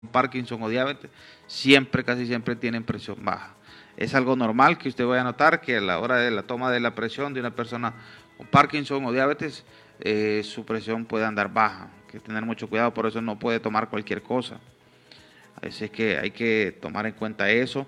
Parkinson o diabetes, siempre, casi siempre tienen presión baja. Es algo normal que usted vaya a notar que a la hora de la toma de la presión de una persona con Parkinson o diabetes, su presión puede andar baja. Hay que tener mucho cuidado, por eso no puede tomar cualquier cosa. Así es que hay que tomar en cuenta eso.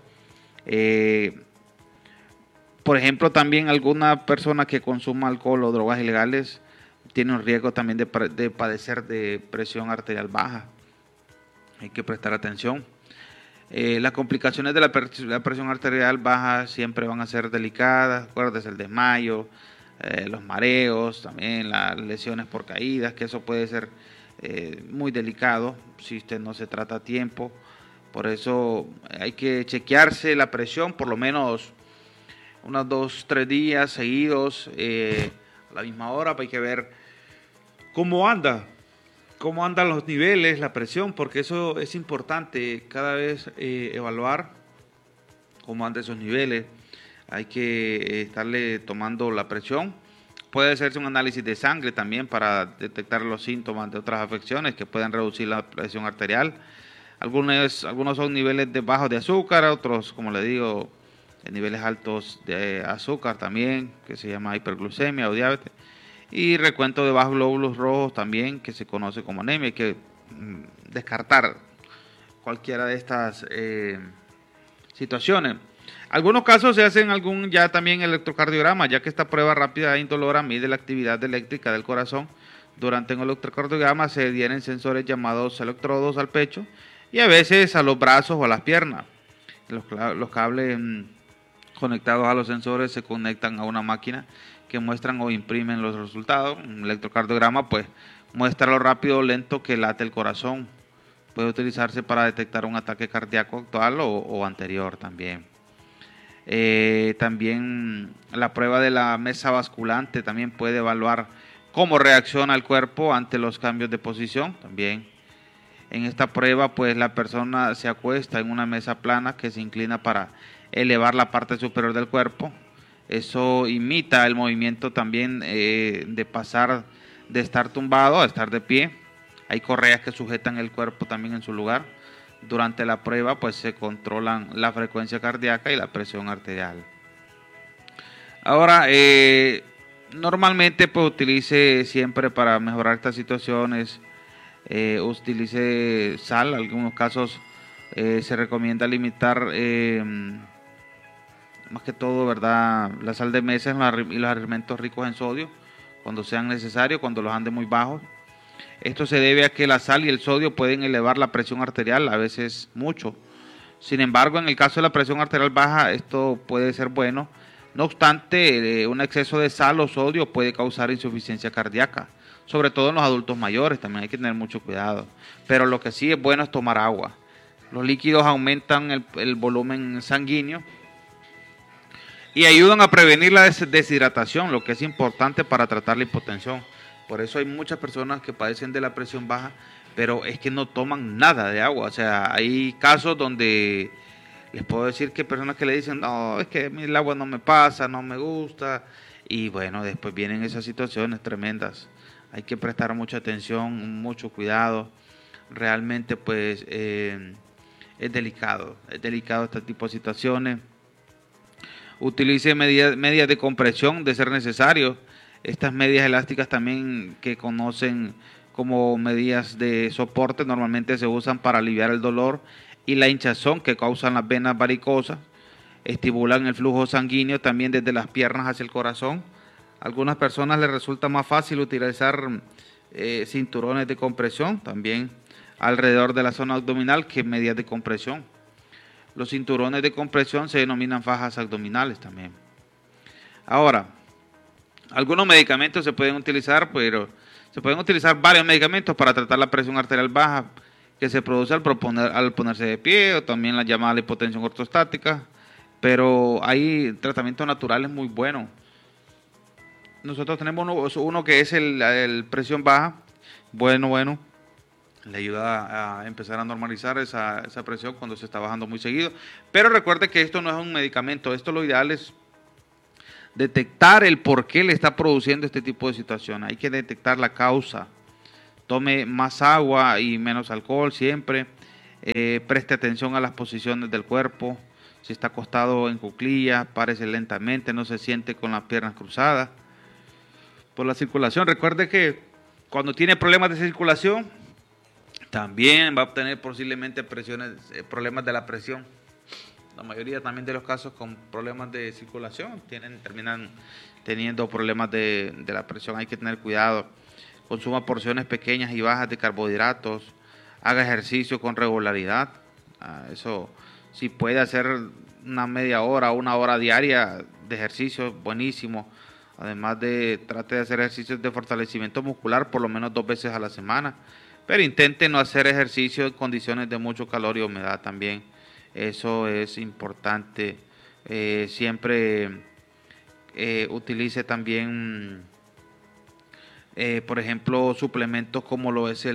Por ejemplo, también alguna persona que consuma alcohol o drogas ilegales tiene un riesgo también de padecer de presión arterial baja. Hay que prestar atención. Las complicaciones de la presión arterial baja siempre van a ser delicadas. Acuérdese, el desmayo, los mareos, también las lesiones por caídas, que eso puede ser muy delicado si usted no se trata a tiempo. Por eso hay que chequearse la presión por lo menos unos 2-3 días seguidos a la misma hora. Hay que ver cómo andan los niveles, la presión, porque eso es importante cada vez evaluar cómo andan esos niveles. Hay que estarle tomando la presión. Puede hacerse un análisis de sangre también para detectar los síntomas de otras afecciones que puedan reducir la presión arterial. Algunos son niveles bajos de azúcar, otros, como le digo, niveles altos de azúcar también, que se llama hiperglucemia o diabetes. Y recuento de bajos glóbulos rojos también, que se conoce como anemia. Hay que descartar cualquiera de estas situaciones. Algunos casos se hacen ya también electrocardiograma, ya que esta prueba rápida e indolora mide la actividad eléctrica del corazón. Durante un electrocardiograma se adhieren sensores llamados electrodos al pecho y a veces a los brazos o a las piernas. Los cables conectados a los sensores se conectan a una máquina que muestran o imprimen los resultados. Un electrocardiograma pues muestra lo rápido o lento que late el corazón. Puede utilizarse para detectar un ataque cardíaco actual o anterior también. También la prueba de la mesa basculante también puede evaluar cómo reacciona el cuerpo ante los cambios de posición. También en esta prueba pues la persona se acuesta en una mesa plana que se inclina para elevar la parte superior del cuerpo. Eso imita el movimiento también de pasar de estar tumbado a estar de pie. Hay correas que sujetan el cuerpo también en su lugar. Durante la prueba pues se controlan la frecuencia cardíaca y la presión arterial. Ahora, normalmente pues utilice siempre para mejorar estas situaciones, utilice sal. En algunos casos se recomienda limitar más que todo, ¿verdad?, la sal de mesa y los alimentos ricos en sodio cuando sean necesarios, cuando los ande muy bajos. Esto se debe a que la sal y el sodio pueden elevar la presión arterial, a veces mucho. Sin embargo, en el caso de la presión arterial baja, esto puede ser bueno. No obstante, un exceso de sal o sodio puede causar insuficiencia cardíaca, sobre todo en los adultos mayores. También hay que tener mucho cuidado. Pero lo que sí es bueno es tomar agua. Los líquidos aumentan el volumen sanguíneo y ayudan a prevenir la deshidratación, lo que es importante para tratar la hipotensión. Por eso hay muchas personas que padecen de la presión baja, pero es que no toman nada de agua. O sea, hay casos donde les puedo decir que hay personas que le dicen, no, es que el agua no me pasa, no me gusta. Y bueno, después vienen esas situaciones tremendas. Hay que prestar mucha atención, mucho cuidado. Realmente pues es delicado este tipo de situaciones. Utilice medidas de compresión de ser necesario. Estas medias elásticas también, que conocen como medidas de soporte, normalmente se usan para aliviar el dolor y la hinchazón que causan las venas varicosas. Estimulan el flujo sanguíneo también desde las piernas hacia el corazón. A algunas personas les resulta más fácil utilizar cinturones de compresión también alrededor de la zona abdominal que medias de compresión. Los cinturones de compresión se denominan fajas abdominales también. Ahora, algunos medicamentos se pueden utilizar, pero se pueden utilizar varios medicamentos para tratar la presión arterial baja que se produce al ponerse de pie, o también la llamada hipotensión ortostática, pero hay tratamientos naturales muy buenos. Nosotros tenemos uno que es el presión baja, bueno, le ayuda a empezar a normalizar esa presión cuando se está bajando muy seguido. Pero recuerde que esto no es un medicamento, esto lo ideal es detectar el por qué le está produciendo este tipo de situación. Hay que detectar la causa. Tome más agua y menos alcohol siempre. Preste atención a las posiciones del cuerpo. Si está acostado en cuclillas, párese lentamente, no se siente con las piernas cruzadas. Por la circulación, recuerde que cuando tiene problemas de circulación, también va a obtener posiblemente problemas de la presión. La mayoría también de los casos con problemas de circulación terminan teniendo problemas de la presión. Hay que tener cuidado. Consuma porciones pequeñas y bajas de carbohidratos. Haga ejercicio con regularidad. Eso, si puede hacer una media hora o una hora diaria de ejercicio, buenísimo. Además trate de hacer ejercicios de fortalecimiento muscular por lo menos 2 veces a la semana. Pero intente no hacer ejercicio en condiciones de mucho calor y humedad también. Eso es importante. Siempre utilice también, por ejemplo, suplementos como lo es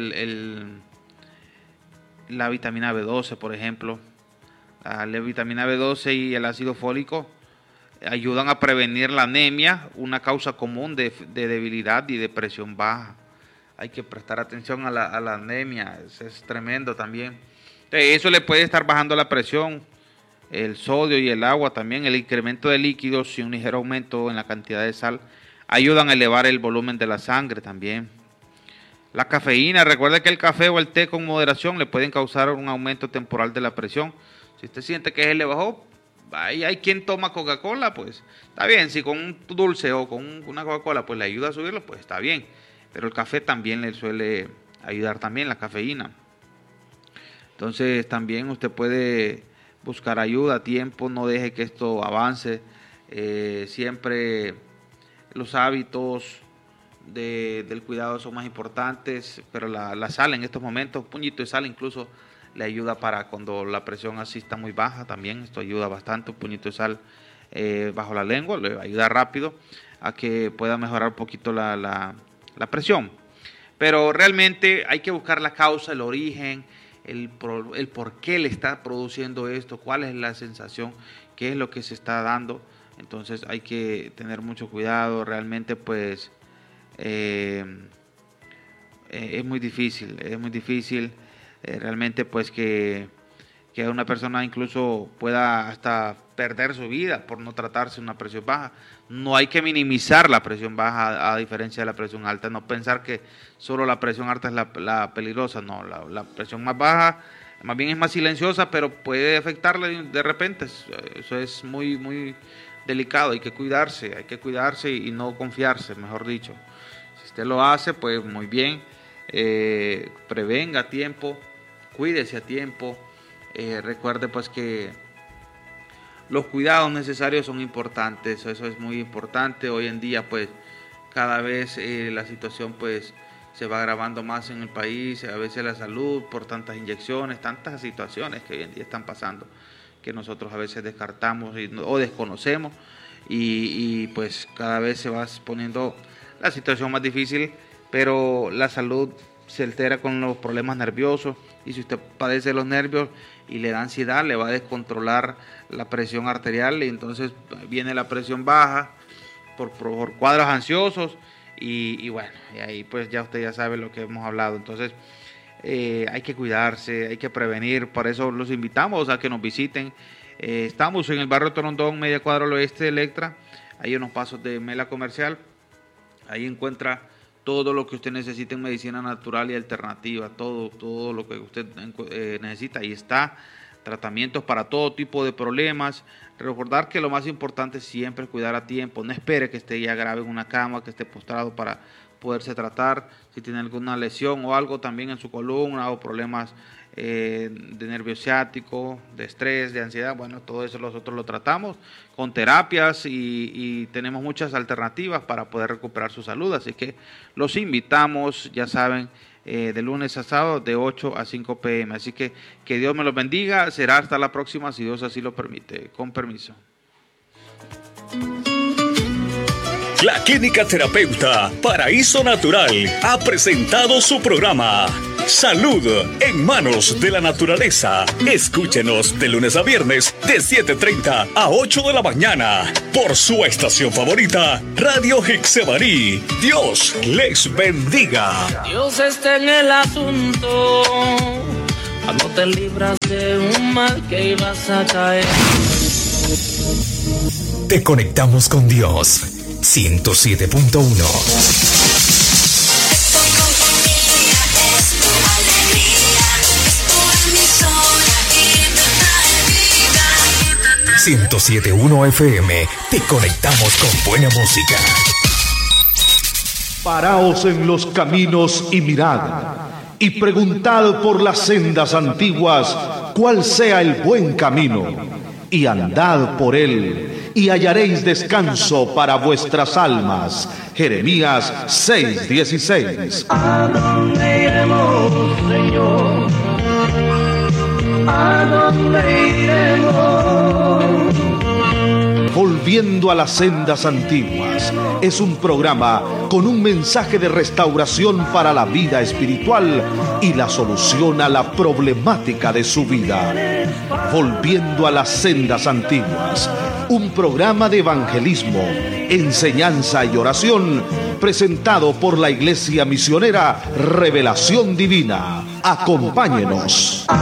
la vitamina B12, por ejemplo. La vitamina B12 y el ácido fólico ayudan a prevenir la anemia, una causa común de debilidad y de presión baja. Hay que prestar atención a la anemia, es tremendo también. Eso le puede estar bajando la presión, el sodio y el agua también. El incremento de líquidos y un ligero aumento en la cantidad de sal ayudan a elevar el volumen de la sangre también. La cafeína, recuerde que el café o el té con moderación le pueden causar un aumento temporal de la presión. Si usted siente que le bajó, hay quien toma Coca-Cola, pues está bien. Si con un dulce o con una Coca-Cola pues le ayuda a subirlo, pues está bien. Pero el café también le suele ayudar también, la cafeína. Entonces también usted puede buscar ayuda a tiempo, no deje que esto avance. Siempre los hábitos del cuidado son más importantes, pero la sal en estos momentos, un puñito de sal incluso le ayuda para cuando la presión así está muy baja también. Esto ayuda bastante, un puñito de sal bajo la lengua, le ayuda rápido a que pueda mejorar un poquito la presión. Pero realmente hay que buscar la causa, el origen, el por qué le está produciendo esto, cuál es la sensación, qué es lo que se está dando. Entonces hay que tener mucho cuidado. Realmente pues es muy difícil, realmente pues que una persona incluso pueda hasta perder su vida por no tratarse una presión baja. No hay que minimizar la presión baja a diferencia de la presión alta, no pensar que solo la presión alta es la peligrosa. No, la presión más baja más bien es más silenciosa, pero puede afectarle de repente. Eso es muy, muy delicado. Hay que cuidarse y no confiarse, mejor dicho. Si usted lo hace, pues muy bien. Prevenga a tiempo, cuídese a tiempo. Recuerde pues que los cuidados necesarios son importantes. Eso es muy importante. Hoy en día pues cada vez la situación pues se va agravando más en el país. A veces la salud por tantas inyecciones, tantas situaciones que hoy en día están pasando, que nosotros a veces descartamos o desconocemos, y pues cada vez se va poniendo la situación más difícil. Pero la salud se altera con los problemas nerviosos, y si usted padece los nervios y le da ansiedad, le va a descontrolar la presión arterial, y entonces viene la presión baja por cuadros ansiosos, y bueno, y ahí pues ya usted ya sabe lo que hemos hablado. Entonces hay que cuidarse, hay que prevenir. Por eso los invitamos a que nos visiten. Estamos en el barrio Torondón, media cuadra al oeste de Electra, ahí en los pasos de Mela Comercial. Ahí encuentra todo lo que usted necesita en medicina natural y alternativa, todo lo que usted necesita. Ahí está, tratamientos para todo tipo de problemas. Recordar que lo más importante es siempre cuidar a tiempo. No espere que esté ya grave en una cama, que esté postrado para poderse tratar. Si tiene alguna lesión o algo también en su columna, o problemas de nervio ciático, de estrés, de ansiedad, bueno, todo eso nosotros lo tratamos con terapias, y tenemos muchas alternativas para poder recuperar su salud. Así que los invitamos, ya saben, de lunes a sábado de 8 a 5 p.m. Así que Dios me los bendiga. Será hasta la próxima, si Dios así lo permite. Con permiso. La Clínica Terapeuta Paraíso Natural ha presentado su programa Salud en Manos de la Naturaleza. Escúchenos de lunes a viernes de 7:30 a 8 de la mañana por su estación favorita, Radio Hixebarí. Dios les bendiga. Dios está en el asunto, no te libras de un mal que ibas a caer. Te conectamos con Dios. 107.1. Estoy con familia, es tu alegría, es tu emisora y te trae vida. 107.1 FM. Te conectamos con buena música. Paraos en los caminos y mirad, y preguntad por las sendas antiguas cuál sea el buen camino, y andad por él, y hallaréis descanso para vuestras almas. Jeremías 6:16. ¿A dónde iremos, Señor? ¿A dónde iremos? Volviendo a las sendas antiguas es un programa con un mensaje de restauración para la vida espiritual y la solución a la problemática de su vida. Volviendo a las sendas antiguas, un programa de evangelismo, enseñanza y oración presentado por la Iglesia Misionera Revelación Divina. Acompáñenos.